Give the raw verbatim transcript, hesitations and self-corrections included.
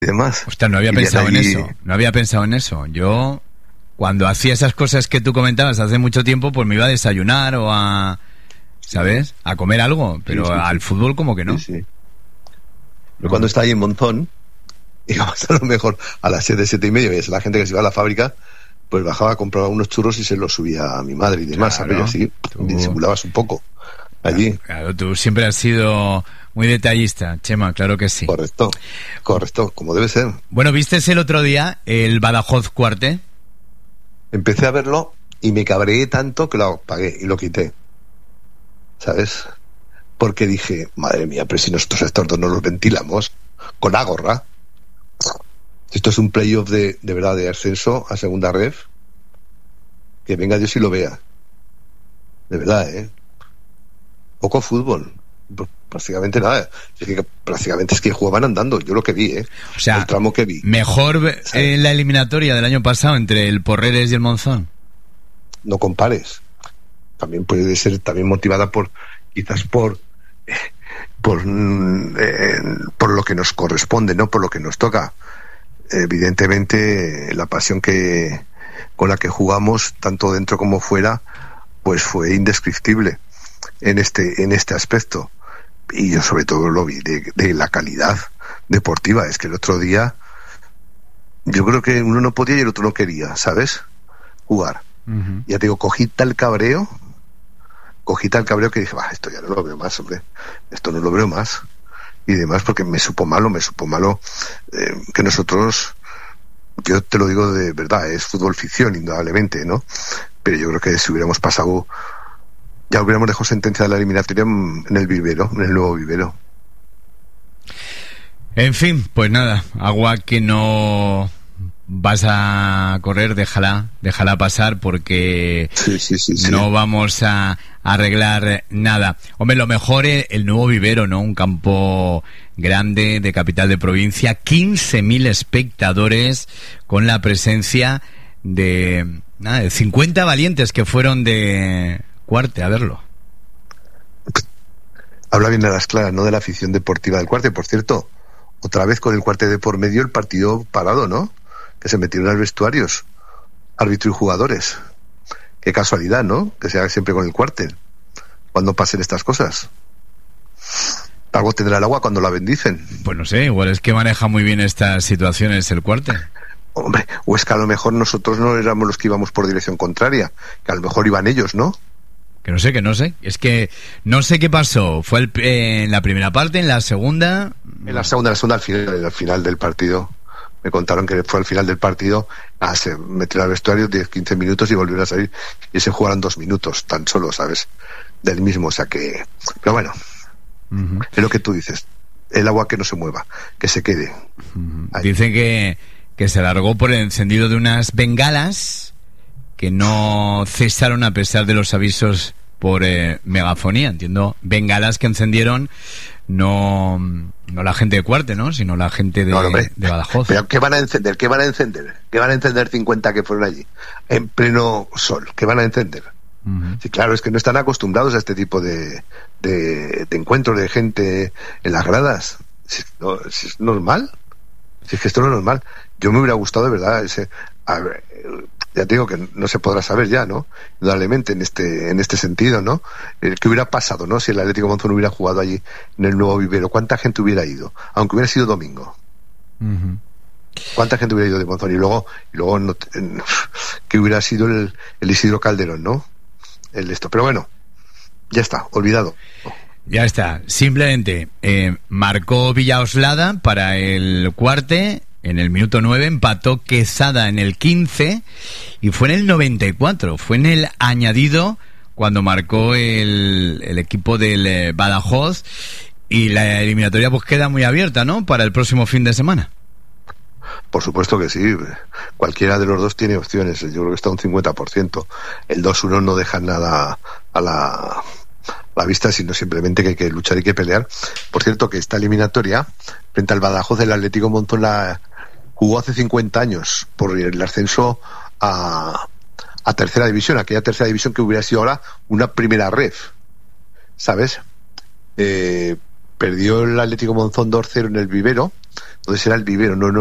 demás. Ostras, no había y pensado allí... en eso, no había pensado en eso. Yo, cuando hacía esas cosas que tú comentabas hace mucho tiempo, pues me iba a desayunar o a, ¿sabes? A comer algo, pero sí, sí, al sí. fútbol como que no. Sí, sí. Yo cuando estaba ahí en Monzón, íbamos a lo mejor a las siete, siete y media, y es la gente que se iba a la fábrica, pues bajaba a comprar unos churros y se los subía a mi madre y demás, claro, ¿sabes? Y así tú... disimulabas un poco allí. Claro, claro, tú siempre has sido muy detallista, Chema, claro que sí. Correcto, correcto, como debe ser. Bueno, ¿viste el otro día el Badajoz Cuarte? Empecé a verlo y me cabreé tanto que lo apagué y lo quité, ¿sabes? Porque dije, madre mía, pero si nosotros estos dos no los ventilamos con Agorra. Esto es un playoff de, de verdad de ascenso a segunda ref. Que venga Dios y lo vea. De verdad, ¿eh? Poco fútbol. Prácticamente nada. Es que prácticamente es que jugaban andando. Yo lo que vi, ¿eh? O sea, el tramo que vi. Mejor en eh, la eliminatoria del año pasado entre el Porreres y el Monzón. No compares. También puede ser también motivada por, quizás por, eh, por, eh, por lo que nos corresponde, no por lo que nos toca. Evidentemente la pasión que con la que jugamos tanto dentro como fuera pues fue indescriptible en este en este aspecto, y yo sobre todo lo vi de, de la calidad deportiva. Es que el otro día yo creo que uno no podía y el otro no quería, ¿sabes? Jugar. Uh-huh. Ya te digo, cogí tal cabreo cogí tal cabreo que dije, bah, esto ya no lo veo más, hombre, esto no lo veo más y demás, porque me supo malo, me supo malo eh, que nosotros, yo te lo digo de verdad, es fútbol ficción, indudablemente, ¿no? Pero yo creo que si hubiéramos pasado, ya hubiéramos dejado sentencia de la eliminatoria en el vivero, en el nuevo vivero. En fin, pues nada, agua que no vas a correr, déjala, déjala pasar, porque sí, sí, sí, sí. no vamos a arreglar nada. Hombre, lo mejor es el nuevo vivero, ¿no? Un campo grande de capital de provincia, quince mil espectadores, con la presencia de, nada, de cincuenta valientes que fueron de Cuarte a verlo. Habla bien a las claras, ¿no? De la afición deportiva del Cuarte. Por cierto, otra vez con el Cuarte de por medio, el partido parado, ¿no? Que se metieron a los vestuarios, árbitro y jugadores. Qué casualidad, ¿no? Que se haga siempre con el Cuarte cuando pasen estas cosas. Algo tendrá el agua cuando la bendicen. Pues no sé, igual es que maneja muy bien estas situaciones el Cuarte. Hombre, o es que a lo mejor nosotros no éramos los que íbamos por dirección contraria, que a lo mejor iban ellos, ¿no? Que no sé, que no sé. Es que no sé qué pasó. ¿Fue el, eh, en la primera parte, en la segunda? En la segunda, en la segunda al final, al final del partido. Me contaron que fue al final del partido, ah, se metieron al vestuario diez, quince minutos y volvieron a salir, y se jugaron dos minutos tan solo, ¿sabes? Del mismo, o sea que... Pero bueno, uh-huh. Es lo que tú dices, el agua que no se mueva, que se quede. Uh-huh. Dicen que, que se largó por el encendido de unas bengalas que no cesaron a pesar de los avisos por eh, megafonía. Entiendo, bengalas que encendieron no no la gente de Cuarte, ¿no? Sino la gente de, no, no, de Badajoz. ¿Pero qué van a encender? ¿Qué van a encender? ¿Qué van a encender cincuenta que fueron allí? En pleno sol. ¿Qué van a encender? Uh-huh. Sí, claro, es que no están acostumbrados a este tipo de, de, de encuentros de gente en las gradas. Si, no, si es normal. Si es que esto no es normal. Yo me hubiera gustado de verdad ese... A ver, ya te digo que no se podrá saber ya, ¿no? Indudablemente en este en este sentido, ¿no? Eh, ¿Qué hubiera pasado, no? Si el Atlético Monzón hubiera jugado allí en el nuevo vivero, ¿cuánta gente hubiera ido? Aunque hubiera sido domingo. Uh-huh. ¿Cuánta gente hubiera ido de Monzón? Y luego, y luego no, eh, que hubiera sido el, el Isidro Calderón, ¿no? El esto. Pero bueno, ya está, olvidado. Ya está. Simplemente eh, marcó Villaoslada para el Cuarte. En el minuto nueve empató Quesada en el quince y fue en el noventa y cuatro, fue en el añadido cuando marcó el, el equipo del eh, Badajoz, y la eliminatoria pues queda muy abierta, ¿no? Para el próximo fin de semana. Por supuesto que sí, cualquiera de los dos tiene opciones, yo creo que está un cincuenta por ciento. El dos uno no deja nada a la, a la vista, sino simplemente que hay que luchar y que pelear. Por cierto, que esta eliminatoria frente al Badajoz del Atlético Monzón la jugó hace cincuenta años por el ascenso a, a tercera división, aquella tercera división que hubiera sido ahora una primera ref, ¿sabes? Eh, perdió el Atlético Monzón dos cero en el vivero, Entonces era el vivero, no, no